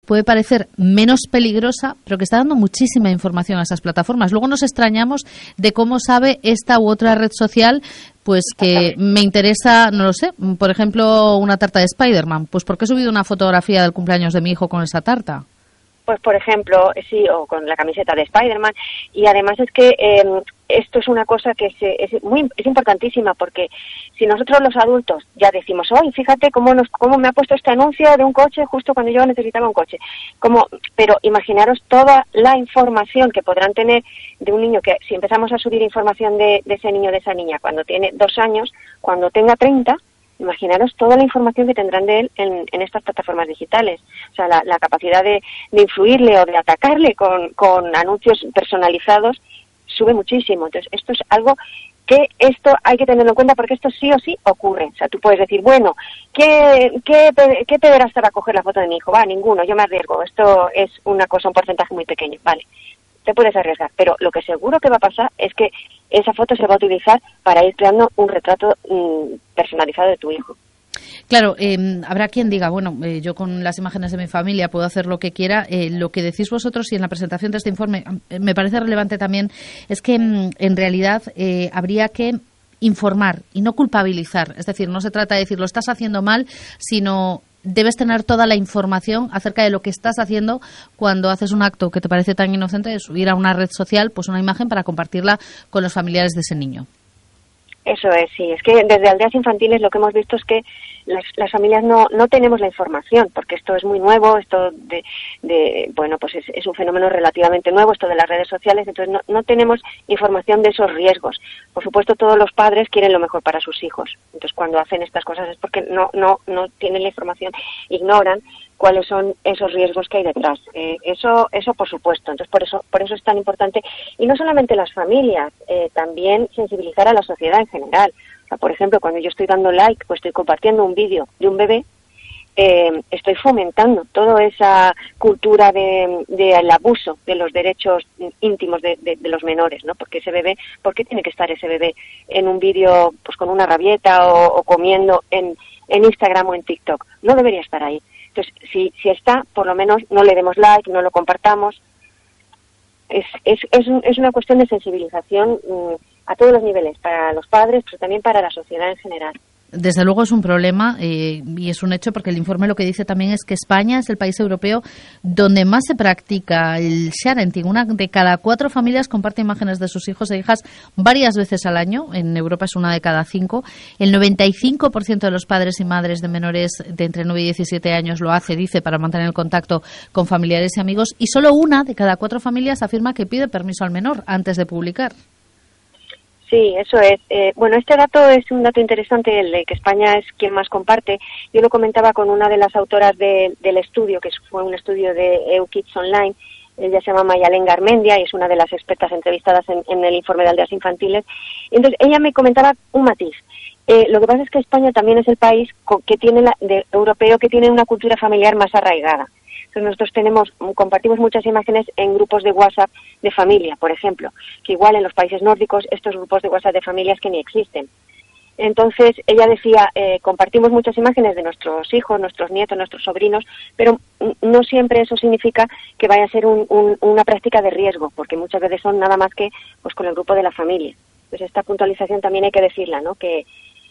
puede parecer menos peligrosa, pero que está dando muchísima información a esas plataformas. Luego nos extrañamos de cómo sabe esta u otra red social pues que me interesa, no lo sé, por ejemplo, una tarta de Spider-Man. Pues ¿por qué he subido una fotografía del cumpleaños de mi hijo con esa tarta? Pues, por ejemplo, sí, o con la camiseta de Spider-Man. Y además es que esto es una cosa que es importantísima, porque si nosotros los adultos ya decimos, oye, fíjate cómo me ha puesto este anuncio de un coche justo cuando yo necesitaba un coche. Pero imaginaros toda la información que podrán tener de un niño, que si empezamos a subir información de ese niño, de esa niña, cuando tiene 2 años, cuando tenga 30... Imaginaros toda la información que tendrán de él en estas plataformas digitales. O sea, la capacidad de influirle o de atacarle con anuncios personalizados sube muchísimo. Entonces, esto es algo que hay que tenerlo en cuenta, porque esto sí o sí ocurre. O sea, tú puedes decir, bueno, ¿qué pederasta va a coger la foto de mi hijo? Va, ninguno, yo me arriesgo. Esto es un porcentaje muy pequeño. Vale, te puedes arriesgar, pero lo que seguro que va a pasar es que esa foto se va a utilizar para ir creando un retrato personalizado de tu hijo. Claro, habrá quien diga, bueno, yo con las imágenes de mi familia puedo hacer lo que quiera. Lo que decís vosotros y en la presentación de este informe me parece relevante también es que en realidad habría que informar y no culpabilizar. Es decir, no se trata de decir lo estás haciendo mal, sino debes tener toda la información acerca de lo que estás haciendo cuando haces un acto que te parece tan inocente de subir a una red social pues una imagen para compartirla con los familiares de ese niño. Eso es, sí. Es que desde Aldeas Infantiles lo que hemos visto es que las familias no tenemos la información, porque esto es muy nuevo, esto bueno, pues es un fenómeno relativamente nuevo, esto de las redes sociales, entonces no tenemos información de esos riesgos. Por supuesto, todos los padres quieren lo mejor para sus hijos. Entonces, cuando hacen estas cosas es porque no tienen la información, ignoran cuáles son esos riesgos que hay detrás. Eso por supuesto. Entonces, por eso es tan importante. Y no solamente las familias, también sensibilizar a la sociedad en general. O sea, por ejemplo, cuando yo estoy dando like, pues estoy compartiendo un vídeo de un bebé, estoy fomentando toda esa cultura del abuso de los derechos íntimos de los menores, ¿no? Porque ese bebé, ¿por qué tiene que estar ese bebé en un vídeo pues con una rabieta o comiendo en Instagram o en TikTok? No debería estar ahí. Entonces, si está, por lo menos no le demos like, no lo compartamos. Es una cuestión de sensibilización a todos los niveles, para los padres, pero también para la sociedad en general. Desde luego es un problema y es un hecho, porque el informe lo que dice también es que España es el país europeo donde más se practica el sharing. 1 de cada 4 familias comparte imágenes de sus hijos e hijas varias veces al año. En Europa es 1 de cada 5. El 95% de los padres y madres de menores de entre 9 y 17 años lo hace, dice, para mantener el contacto con familiares y amigos. Y solo 1 de cada 4 familias afirma que pide permiso al menor antes de publicar. Sí, eso es. Bueno, este dato es un dato interesante, el de que España es quien más comparte. Yo lo comentaba con una de las autoras del estudio, que fue un estudio de EUKids Online. Ella se llama Mayalén Garmendia y es una de las expertas entrevistadas en el informe de Aldeas Infantiles. Entonces, ella me comentaba un matiz. Lo que pasa es que España también es el país europeo que tiene una cultura familiar más arraigada. Entonces nosotros compartimos muchas imágenes en grupos de WhatsApp de familia, por ejemplo, que igual en los países nórdicos estos grupos de WhatsApp de familias que ni existen. Entonces ella decía, compartimos muchas imágenes de nuestros hijos, nuestros nietos, nuestros sobrinos, pero no siempre eso significa que vaya a ser una práctica de riesgo, porque muchas veces son nada más que pues con el grupo de la familia. Pues esta puntualización también hay que decirla, ¿no? Que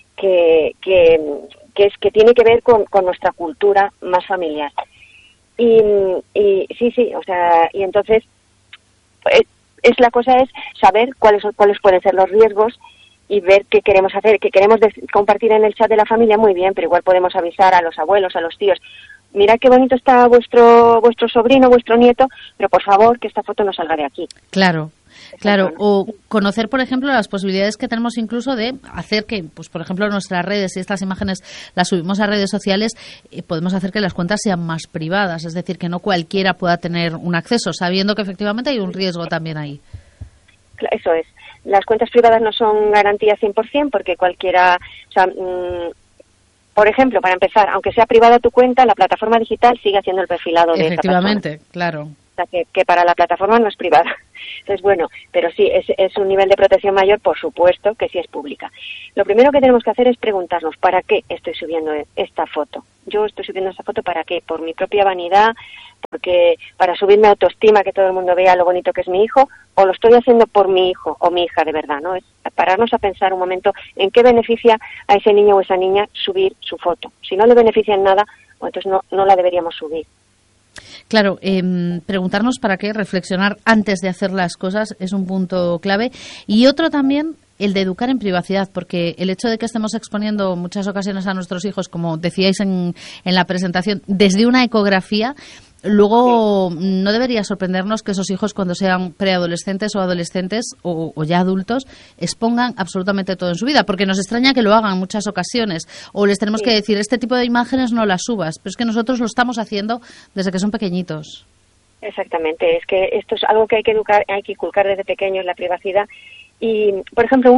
tiene que ver con nuestra cultura más familiar. Y sí, o sea, y entonces la cosa es saber cuáles pueden ser los riesgos y ver qué queremos hacer, qué queremos compartir en el chat de la familia, muy bien, pero igual podemos avisar a los abuelos, a los tíos, mira qué bonito está vuestro sobrino, vuestro nieto, pero por favor que esta foto no salga de aquí. Claro. Claro, o conocer, por ejemplo, las posibilidades que tenemos incluso de hacer que, pues por ejemplo, nuestras redes, si estas imágenes las subimos a redes sociales, podemos hacer que las cuentas sean más privadas, es decir, que no cualquiera pueda tener un acceso, sabiendo que efectivamente hay un riesgo también ahí. Eso es. Las cuentas privadas no son garantía 100% porque cualquiera, o sea, por ejemplo, para empezar, aunque sea privada tu cuenta, la plataforma digital sigue haciendo el perfilado de esa persona. Efectivamente, claro. sea, que para la plataforma no es privada. Entonces, bueno, pero sí, es un nivel de protección mayor, por supuesto, que sí es pública. Lo primero que tenemos que hacer es preguntarnos, ¿para qué estoy subiendo esta foto? Yo estoy subiendo esta foto ¿para qué? ¿Por mi propia vanidad? Porque para subirme autoestima, que todo el mundo vea lo bonito que es mi hijo, o lo estoy haciendo por mi hijo o mi hija de verdad, ¿no? Es pararnos a pensar un momento en qué beneficia a ese niño o esa niña subir su foto. Si no le beneficia en nada, pues entonces no la deberíamos subir. Claro, preguntarnos para qué, reflexionar antes de hacer las cosas es un punto clave. Y otro también, el de educar en privacidad, porque el hecho de que estemos exponiendo muchas ocasiones a nuestros hijos, como decíais en la presentación, desde una ecografía, luego no debería sorprendernos que esos hijos, cuando sean preadolescentes o adolescentes o ya adultos, expongan absolutamente todo en su vida, porque nos extraña que lo hagan en muchas ocasiones, o les tenemos que decir, este tipo de imágenes no las subas, pero es que nosotros lo estamos haciendo desde que son pequeñitos. Exactamente, es que esto es algo que hay que educar, hay que inculcar desde pequeños, la privacidad. Y, por ejemplo,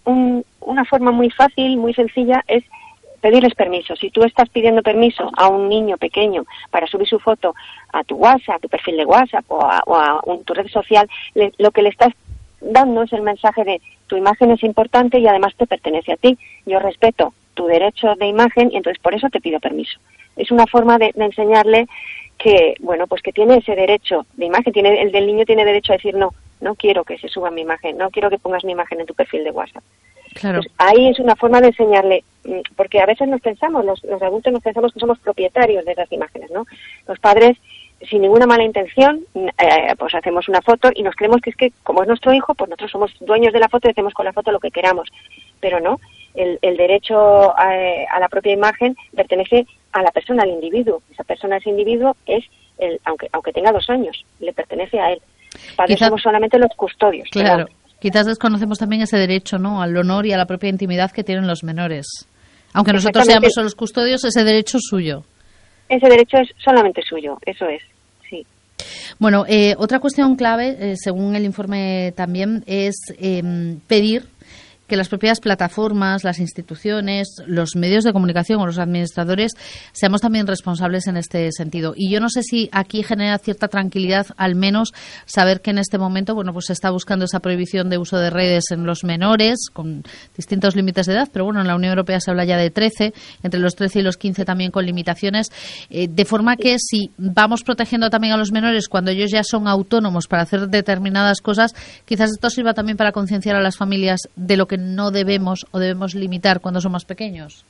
una forma muy fácil, muy sencilla, es pedirles permiso. Si tú estás pidiendo permiso a un niño pequeño para subir su foto a tu WhatsApp, a tu perfil de WhatsApp o a tu red social, lo que le estás dando es el mensaje de tu imagen es importante y además te pertenece a ti. Yo respeto tu derecho de imagen y entonces por eso te pido permiso. Es una forma de enseñarle que, bueno, pues que tiene ese derecho de imagen, el del niño tiene derecho a decir no quiero que se suba mi imagen, no quiero que pongas mi imagen en tu perfil de WhatsApp. Claro. Pues ahí es una forma de enseñarle, porque a veces nos pensamos, los adultos nos pensamos que somos propietarios de esas imágenes, ¿no? Los padres, sin ninguna mala intención, pues hacemos una foto y nos creemos que es que, como es nuestro hijo, pues nosotros somos dueños de la foto y hacemos con la foto lo que queramos. Pero no, el derecho a la propia imagen pertenece a la persona, al individuo. Esa persona, ese individuo, es aunque tenga 2 años, le pertenece a él. Padres somos solamente los custodios. Claro. Quizás desconocemos también ese derecho, ¿no?, al honor y a la propia intimidad que tienen los menores. Aunque nosotros seamos solo los custodios, ese derecho es suyo. Ese derecho es solamente suyo, eso es, sí. Bueno, otra cuestión clave, según el informe también, es pedir que las propias plataformas, las instituciones, los medios de comunicación o los administradores seamos también responsables en este sentido. Y yo no sé si aquí genera cierta tranquilidad, al menos saber que en este momento, bueno, pues se está buscando esa prohibición de uso de redes en los menores, con distintos límites de edad, pero bueno, en la Unión Europea se habla ya de 13, entre los 13 y los 15 también con limitaciones, de forma que si vamos protegiendo también a los menores cuando ellos ya son autónomos para hacer determinadas cosas, quizás esto sirva también para concienciar a las familias de lo que no debemos o debemos limitar cuando somos pequeños.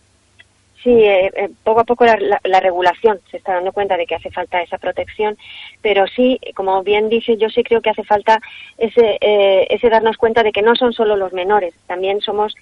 Sí, poco a poco la regulación se está dando cuenta de que hace falta esa protección, pero sí, como bien dice, yo sí creo que hace falta ese darnos cuenta de que no son solo los menores, también somos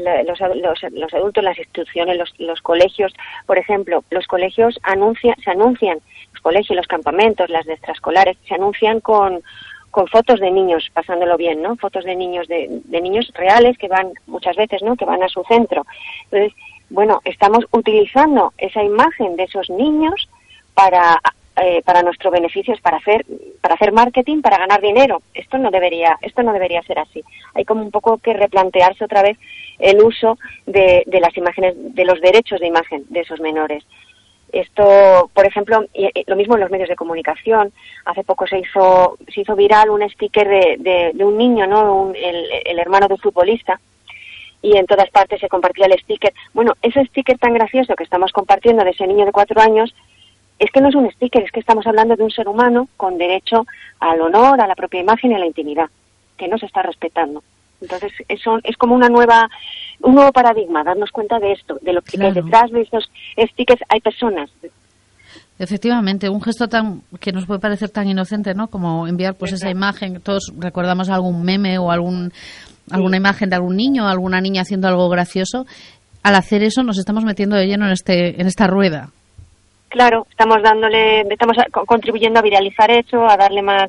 los adultos, las instituciones, los colegios. Por ejemplo, los colegios se anuncian, los colegios, los campamentos, las de extraescolares, se anuncian con fotos de niños pasándolo bien, ¿no? Fotos de niños de niños reales que van muchas veces, ¿no?, que van a su centro. Entonces, bueno, estamos utilizando esa imagen de esos niños para nuestro beneficio, para hacer marketing, para ganar dinero. Esto no debería ser así. Hay como un poco que replantearse otra vez el uso de las imágenes, de los derechos de imagen de esos menores. Esto, por ejemplo, lo mismo en los medios de comunicación. Hace poco se hizo viral un sticker de un niño, ¿no?, el hermano de un futbolista, y en todas partes se compartía el sticker. Bueno, ese sticker tan gracioso que estamos compartiendo de ese niño de 4 años, es que no es un sticker, es que estamos hablando de un ser humano con derecho al honor, a la propia imagen y a la intimidad, que no se está respetando. Entonces, es como un nuevo paradigma, darnos cuenta de esto, de lo que detrás de esos stickers hay personas. Efectivamente, un gesto que nos puede parecer tan inocente, ¿no?, como enviar pues esa imagen. Todos recordamos algún meme o alguna imagen de algún niño o alguna niña haciendo algo gracioso. Al hacer eso nos estamos metiendo de lleno en esta rueda. Claro, estamos contribuyendo a viralizar eso, a darle más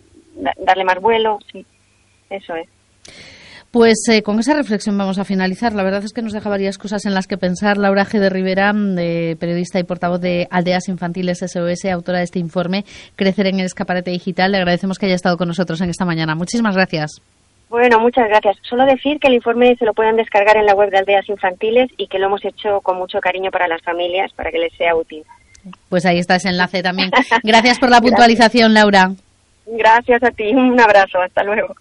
vuelo, sí, eso es. Pues con esa reflexión vamos a finalizar. La verdad es que nos deja varias cosas en las que pensar. Laura G. de Rivera, periodista y portavoz de Aldeas Infantiles SOS, autora de este informe Crecer en el Escaparate Digital. Le agradecemos que haya estado con nosotros en esta mañana. Muchísimas gracias. Bueno, muchas gracias. Solo decir que el informe se lo pueden descargar en la web de Aldeas Infantiles y que lo hemos hecho con mucho cariño para las familias, para que les sea útil. Pues ahí está ese enlace también. Gracias por la puntualización, Laura. Gracias a ti, un abrazo, hasta luego.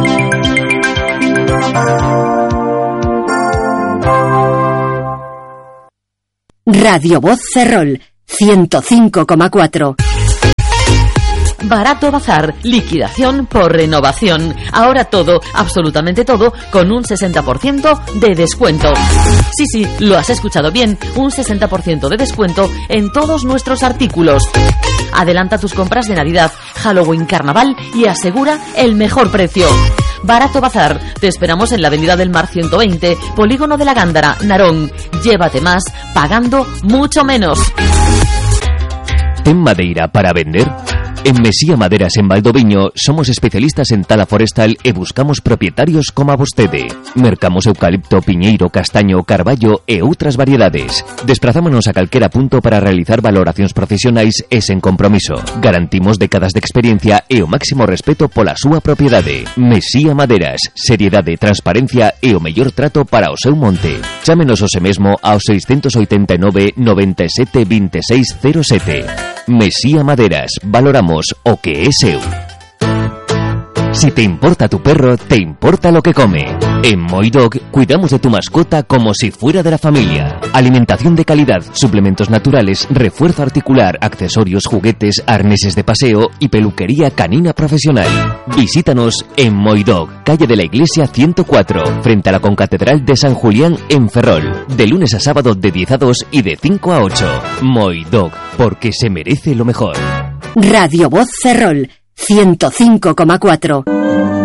Radio Voz Ferrol 105,4. Barato Bazar, liquidación por renovación. Ahora todo, absolutamente todo, con un 60% de descuento. Sí, lo has escuchado bien, un 60% de descuento en todos nuestros artículos. Adelanta tus compras de Navidad, Halloween, Carnaval y asegura el mejor precio. Barato Bazar, te esperamos en la Avenida del Mar 120, Polígono de la Gándara, Narón. Llévate más, pagando mucho menos. ¿Ten madeira para vender? En Mesía Maderas en Valdoviño somos especialistas en tala forestal e buscamos propietarios como a vostede. Mercamos eucalipto, piñeiro, castaño, carballo e outras variedades. Desprazámonos a calquera punto para realizar valoracións profesionais e sen compromiso. Garantimos décadas de experiencia e o máximo respeto pola súa propiedade. Mesía Maderas, seriedade, transparencia e o mellor trato para o seu monte. Chámenos hoxe mesmo ao 689 97 26 07. Mesía Maderas, valoramos o que es seu. Si te importa tu perro, te importa lo que come. En Moidog cuidamos de tu mascota como si fuera de la familia. Alimentación de calidad, suplementos naturales, refuerzo articular, accesorios, juguetes, arneses de paseo y peluquería canina profesional. Visítanos en Moidog, calle de la Iglesia 104, frente a la Concatedral de San Julián en Ferrol. De lunes a sábado de 10 a 2 y de 5 a 8. Moidog, porque se merece lo mejor. Radio Voz Ferrol 105,4.